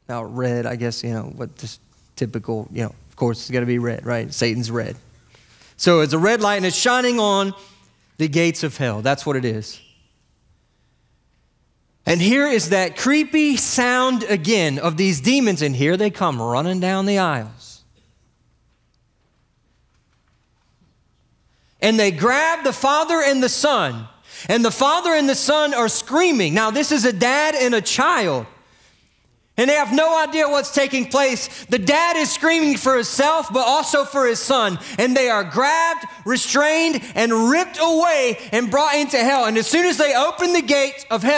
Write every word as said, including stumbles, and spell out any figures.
Now, red, I guess, you know, what just typical, you know, of course, it's got to be red, right? Satan's red. So it's a red light, and it's shining on the gates of hell. That's what it is. And here is that creepy sound again of these demons, and here they come running down the aisles. And they grab the Father and the Son, and the Father and the Son are screaming. Now, this is a dad and a child, and they have no idea what's taking place. The dad is screaming for himself, but also for his son. And they are grabbed, restrained, and ripped away and brought into hell. And as soon as they open the gate of hell,